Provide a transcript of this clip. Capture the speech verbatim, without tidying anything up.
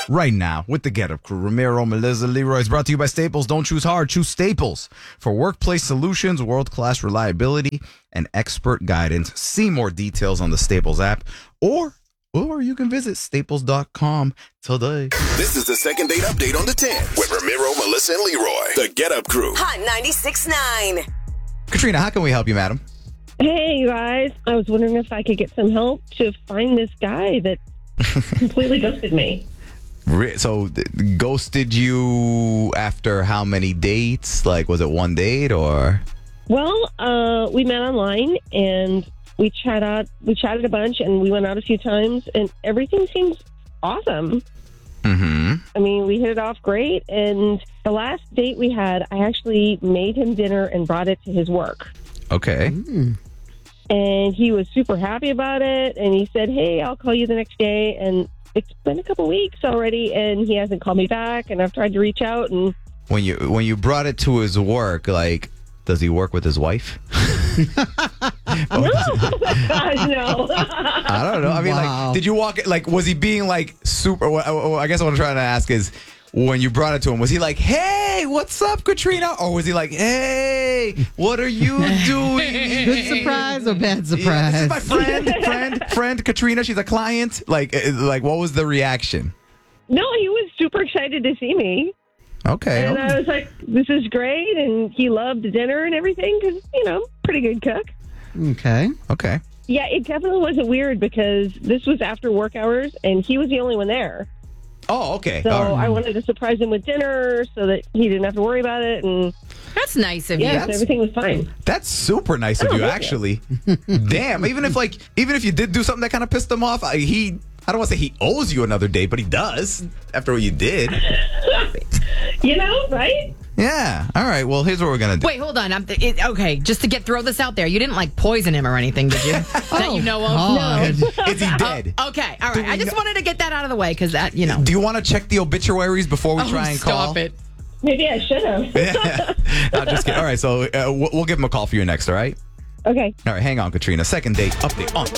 right now with the Get Up Crew. Ramiro, Melissa, Leroy is brought to you by Staples. Don't choose hard, choose Staples. For workplace solutions, world-class reliability, and expert guidance. See more details on the Staples app, or or you can visit staples dot com today. This is the second date update on the ten with Ramiro, Melissa, and Leroy. The Get Up Crew. Hot ninety-six point nine. Katrina, how can we help you, madam? Hey, you guys. I was wondering if I could get some help to find this guy that completely ghosted me. So, th- ghosted you after how many dates? Like, was it one date or? Well, uh, we met online and we chat out, we chatted a bunch and we went out a few times and everything seems awesome. Mm-hmm. I mean, we hit it off great. And the last date we had, I actually made him dinner and brought it to his work. Okay. Mm. And he was super happy about it. And he said, hey, I'll call you the next day. And it's been a couple weeks already, and he hasn't called me back. And I've tried to reach out. And when you when you brought it to his work, like, does he work with his wife? No, God, no. I don't know. I mean, Wow. like, did you walk it? Like, was he being like super? I guess what I'm trying to ask is, when you brought it to him, was he like, "Hey, what's up, Katrina?" Or was he like, "Hey, what are you doing?" Good surprise or bad Yeah, surprise? this is my friend, friend, friend, Katrina. She's a client. Like, uh, like, what was the reaction? No, he was super excited to see me. Okay. And I was like, this is great. And he loved the dinner and everything because, you know, pretty good cook. Okay. Okay. Yeah, it definitely wasn't weird because this was after work hours and he was the only one there. Oh, okay. So All right. I wanted to surprise him with dinner so that he didn't have to worry about it. And That's nice of yeah, you. so everything was fine. That's super nice of Oh, you, thank actually. Damn. Even if like, even if you did do something that kind of pissed him off, I, he, I don't want to say he owes you another date, but he does after what you did. You know, right? Yeah. All right. Well, here's what we're gonna do. Wait, hold on. I'm th- it, okay, just to get throw this out there, you didn't like poison him or anything, did you? that you know of? God. Is he dead? Okay, all Do right. I we just know- wanted to get that out of the way because that, you know. Do you want to check the obituaries before we Oh, try and stop call? it. Maybe I should have. I'm just kidding. All right. So uh, we'll, we'll give him a call for you next. All right. Okay. All right. Hang on, Katrina. Second date update on